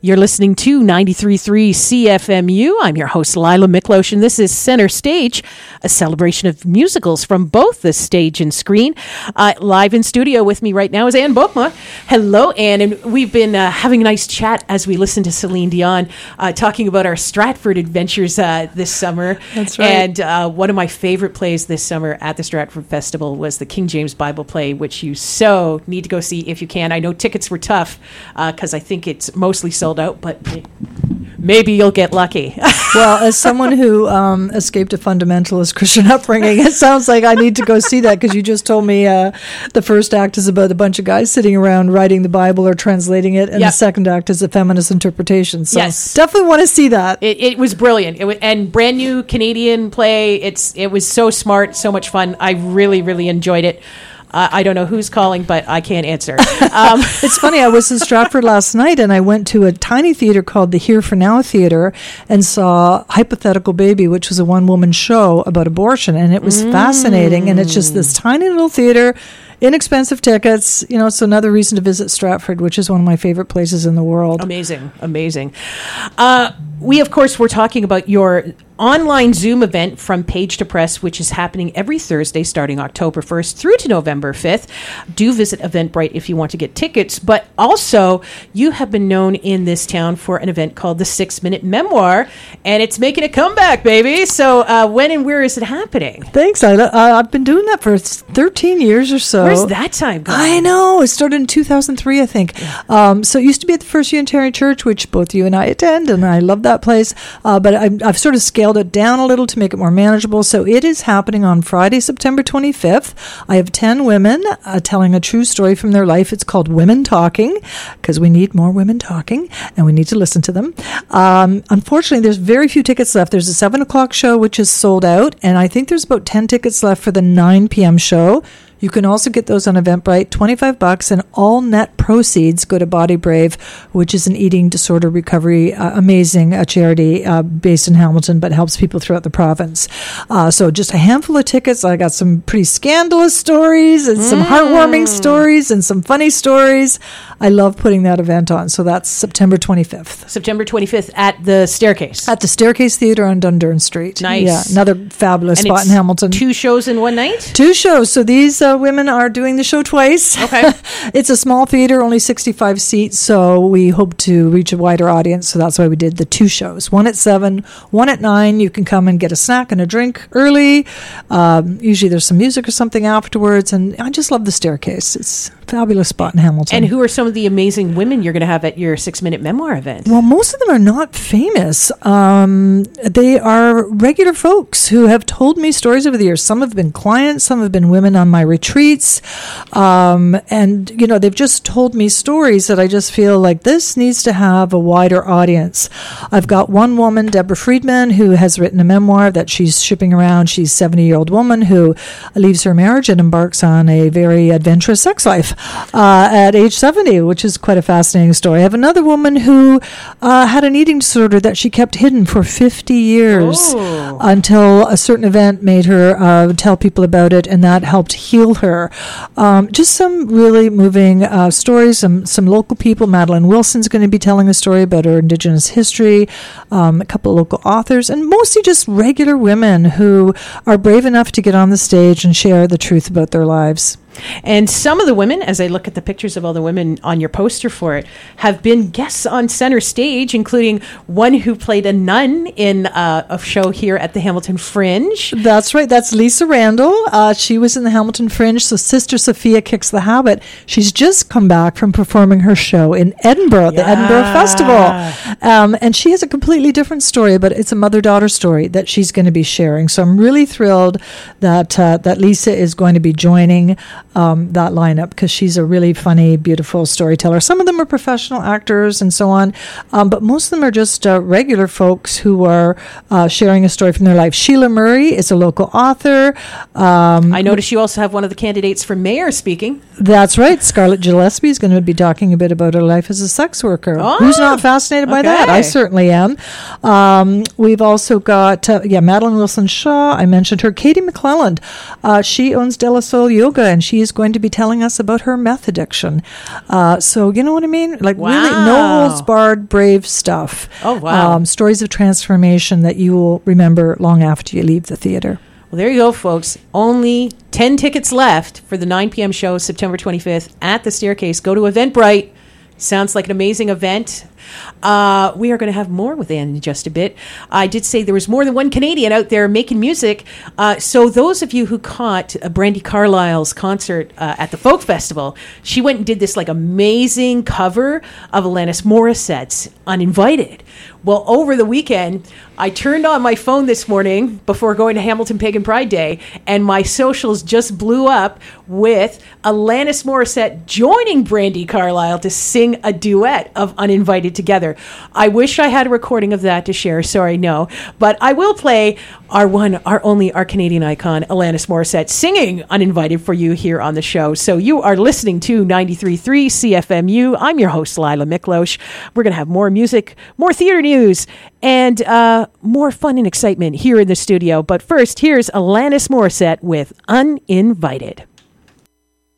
You're listening to 93.3 CFMU. I'm your host, Lila Miklosh, and this is Center Stage, a celebration of musicals from both the stage and screen. Live in studio with me right now is Anne Bokma. Hello, Anne. And we've been having a nice chat as we listen to Celine Dion talking about our Stratford adventures this summer. That's right. And one of my favorite plays this summer at the Stratford Festival was the King James Bible play, which you so need to go see if you can. I know tickets were tough because I think it's mostly sold out, but maybe you'll get lucky. Well, as someone who escaped a fundamentalist Christian upbringing, it sounds like I need to go see that, because you just told me the first act is about a bunch of guys sitting around writing the Bible or translating it, and the second act is a feminist interpretation. So definitely want to see that. It was brilliant. And brand new Canadian play. It was so smart, so much fun. I really, really enjoyed it. I don't know who's calling, but I can't answer. It's funny, I was in Stratford last night, and I went to a tiny theater called the Here for Now Theater and saw Hypothetical Baby, which was a one-woman show about abortion, and it was fascinating. And it's just this tiny little theater, inexpensive tickets, it's another reason to visit Stratford, which is one of my favorite places in the world. Amazing. We, of course, were talking about your online Zoom event From Page to Press, which is happening every Thursday starting October 1st through to November 5th. Do visit Eventbrite if you want to get tickets. But also, you have been known in this town for an event called the 6 Minute Memoir, and it's making a comeback, baby. So when and where is it happening? Thanks, Ida. I've been doing that for 13 years or so. Where's that time going? I know. It started in 2003, I think. So it used to be at the First Unitarian Church, which both you and I attend, and I love that place. But I've sort of scaled it down a little to make it more manageable. So it is happening on Friday, September 25th. I have 10 women telling a true story from their life. It's called Women Talking, because we need more women talking, and we need to listen to them. Unfortunately, there's very few tickets left. There's a 7 o'clock show, which is sold out, and I think there's about 10 tickets left for the 9 p.m. show. You can also get those on Eventbrite, $25, and all net proceeds go to Body Brave, which is an eating disorder recovery, amazing charity based in Hamilton, but helps people throughout the province. So just a handful of tickets. I got some pretty scandalous stories and some heartwarming stories and some funny stories. I love putting that event on. So that's September 25th. September 25th at the Staircase. At the Staircase Theater on Dundurn Street. Nice. Yeah, another fabulous spot in Hamilton. 2 shows in one night? 2 shows. So these women are doing the show twice. Okay. It's a small theater, only 65 seats, so we hope to reach a wider audience. So that's why we did the 2 shows. One at 7, one at 9. You can come and get a snack and a drink early. Usually there's some music or something afterwards, and I just love the Staircase. It's a fabulous spot in Hamilton. And who are some of the amazing women you're going to have at your 6 Minute Memoir event? Well, most of them are not famous. They are regular folks who have told me stories over the years. Some have been clients, some have been women on my retreats. And, they've just told me stories that I just feel like this needs to have a wider audience. I've got one woman, Deborah Friedman, who has written a memoir that she's shipping around. She's a 70-year-old woman who leaves her marriage and embarks on a very adventurous sex life at age 70, which is quite a fascinating story. I have another woman who had an eating disorder that she kept hidden for 50 years until a certain event made her tell people about it, and that helped heal her. Just some really moving stories, some local people. Madeline Wilson's going to be telling a story about her Indigenous history, a couple of local authors, and mostly just regular women who are brave enough to get on the stage and share the truth about their lives. And some of the women, as I look at the pictures of all the women on your poster for it, have been guests on Center Stage, including one who played a nun in a show here at the Hamilton Fringe. That's right. That's Lisa Randall. She was in the Hamilton Fringe, so Sister Sophia Kicks the Habit. She's just come back from performing her show in Edinburgh, the Edinburgh Festival. And she has a completely different story, but it's a mother-daughter story that she's going to be sharing. So I'm really thrilled that Lisa is going to be joining that lineup, because she's a really funny, beautiful storyteller. Some of them are professional actors and so on, but most of them are just regular folks who are sharing a story from their life. Sheila Murray is a local author. I notice you also have one of the candidates for mayor speaking. That's right. Scarlett Gillespie is going to be talking a bit about her life as a sex worker. Who's not fascinated by that? I certainly am. We've also got, Madeline Wilson-Shaw. I mentioned her. Katie McClelland. She owns De La Soul Yoga, and she is going to be telling us about her meth addiction. So you know what I mean? Like Wow. really no holds barred, brave stuff. Oh, wow. Stories of transformation that you will remember long after you leave the theater. Well, there you go, folks. Only 10 tickets left for the 9 p.m. show, September 25th at the Staircase. Go to Eventbrite. Sounds like an amazing event. We are going to have more with Anne in just a bit. I did say there was more than one Canadian out there making music. So those of you who caught Brandi Carlile's concert at the Folk Festival, she went and did this like amazing cover of Alanis Morissette's Uninvited. Well, over the weekend, I turned on my phone this morning before going to Hamilton Pagan Pride Day, and my socials just blew up with Alanis Morissette joining Brandi Carlile to sing a duet of Uninvited together. I wish I had a recording of that to share. Sorry, no. But I will play our one, our only, our Canadian icon, Alanis Morissette, singing Uninvited for you here on the show. So you are listening to 93.3 CFMU. I'm your host, Lila Miklosh. We're going to have more music, more theater news, and more fun and excitement here in the studio. But first, here's Alanis Morissette with Uninvited.